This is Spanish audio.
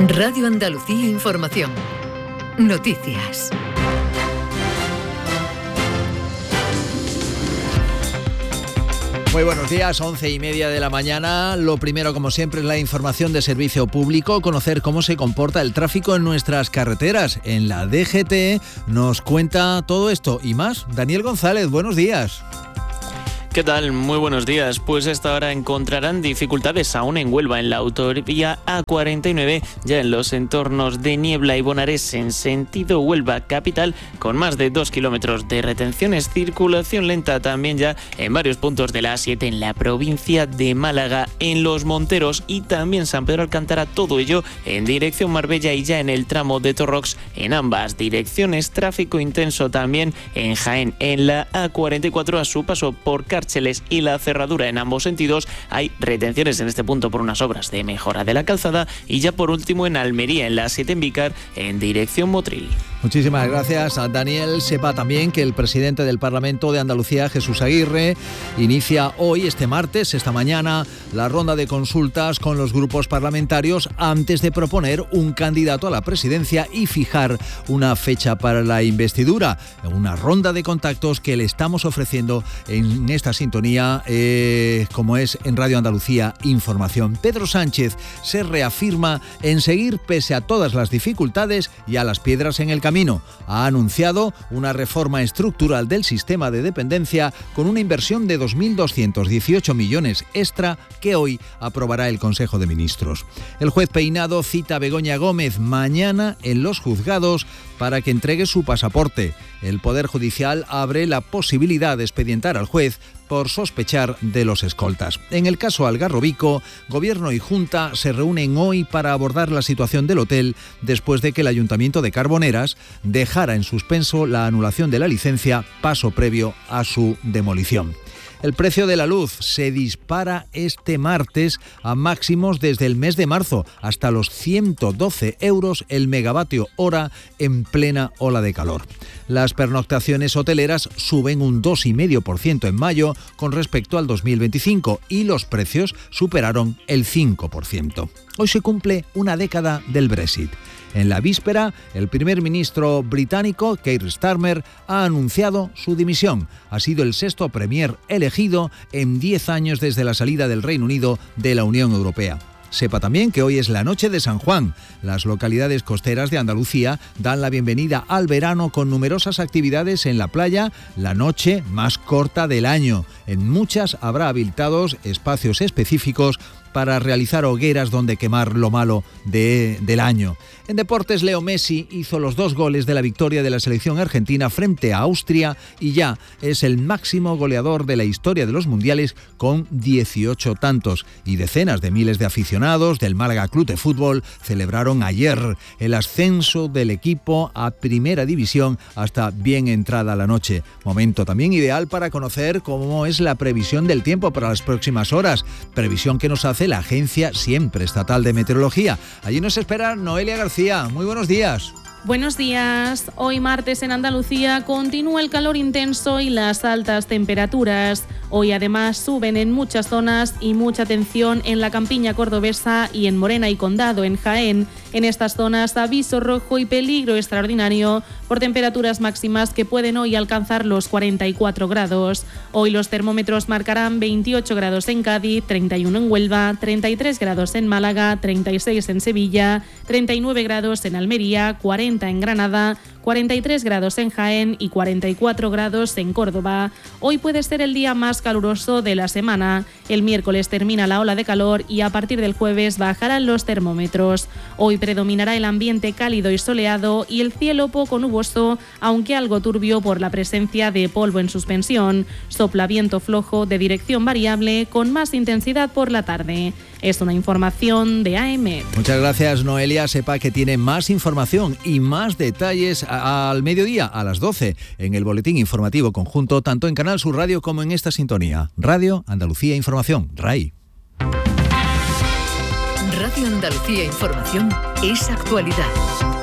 Radio Andalucía Información. Noticias. Muy buenos días, 11:30 de la mañana. Lo primero, como siempre, es la información de servicio público, conocer cómo se comporta el tráfico en nuestras carreteras. En la DGT nos cuenta todo esto y más. Daniel González, buenos días. ¿Qué tal? Muy buenos días. Pues a esta hora encontrarán dificultades aún en Huelva, en la autovía A49, ya en los entornos de Niebla y Bonares en sentido Huelva capital, con más de 2 kilómetros de retenciones. Circulación lenta también ya en varios puntos de la A7 en la provincia de Málaga, en Los Monteros y también San Pedro Alcántara, todo ello en dirección Marbella y ya en el tramo de Torrox en ambas direcciones. Tráfico intenso también en Jaén, en la A44 a su paso por Cárceles y la Cerradura en ambos sentidos. Hay retenciones en este punto por unas obras de mejora de la calzada y ya por último en Almería, en la 7 en Vícar, en dirección Motril. Muchísimas gracias a Daniel. Sepa también que el presidente del Parlamento de Andalucía, Jesús Aguirre, inicia hoy, este martes, esta mañana, la ronda de consultas con los grupos parlamentarios antes de proponer un candidato a la presidencia y fijar una fecha para la investidura. Una ronda de contactos que le estamos ofreciendo en esta sintonía, como es en Radio Andalucía Información. Pedro Sánchez se reafirma en seguir pese a todas las dificultades y a las piedras en el camino. Ha anunciado una reforma estructural del sistema de dependencia con una inversión de 2.218 millones extra que hoy aprobará el Consejo de Ministros. El juez Peinado cita a Begoña Gómez mañana en los juzgados para que entregue su pasaporte. El Poder Judicial abre la posibilidad de expedientar al juez por sospechar de los escoltas. En el caso Algarrobico, Gobierno y Junta se reúnen hoy para abordar la situación del hotel después de que el Ayuntamiento de Carboneras dejara en suspenso la anulación de la licencia, paso previo a su demolición. El precio de la luz se dispara este martes a máximos desde el mes de marzo, hasta los 112 euros el megavatio hora en plena ola de calor. Las pernoctaciones hoteleras suben un 2,5% en mayo con respecto al 2025 y los precios superaron el 5%. Hoy se cumple una década del Brexit. En la víspera, el primer ministro británico, Keir Starmer, ha anunciado su dimisión. Ha sido el sexto premier elegido en 10 años desde la salida del Reino Unido de la Unión Europea. Sepa también que hoy es la noche de San Juan. Las localidades costeras de Andalucía dan la bienvenida al verano con numerosas actividades en la playa, la noche más corta del año. En muchas habrá habilitados espacios específicos para realizar hogueras donde quemar lo malo del año. En deportes, Leo Messi hizo los 2 goles de la victoria de la selección argentina frente a Austria y ya es el máximo goleador de la historia de los mundiales con 18 tantos. Y decenas de miles de aficionados del Málaga Club de Fútbol celebraron ayer el ascenso del equipo a Primera División hasta bien entrada la noche. Momento también ideal para conocer cómo es la previsión del tiempo para las próximas horas. Previsión que nos hace la Agencia Siempre Estatal de Meteorología. Allí nos espera Noelia García. Muy buenos días. Buenos días. Hoy martes en Andalucía continúa el calor intenso y las altas temperaturas. Hoy además suben en muchas zonas y mucha atención en la campiña cordobesa y en Morena y Condado, en Jaén. En estas zonas aviso rojo y peligro extraordinario por temperaturas máximas que pueden hoy alcanzar los 44 grados. Hoy los termómetros marcarán 28 grados en Cádiz, 31 en Huelva, 33 grados en Málaga, 36 en Sevilla, 39 grados en Almería, 40 en Granada, 43 grados en Jaén y 44 grados en Córdoba. Hoy puede ser el día más caluroso de la semana. El miércoles termina la ola de calor y a partir del jueves bajarán los termómetros. Hoy predominará el ambiente cálido y soleado y el cielo poco nuboso, aunque algo turbio por la presencia de polvo en suspensión. Sopla viento flojo de dirección variable con más intensidad por la tarde. Es una información de AEMET. Muchas gracias, Noelia. Sepa que tiene más información y más detalles al mediodía, a las 12, en el Boletín Informativo Conjunto, tanto en Canal Sur Radio como en esta sintonía. Radio Andalucía Información, RAI. Radio Andalucía Información es actualidad.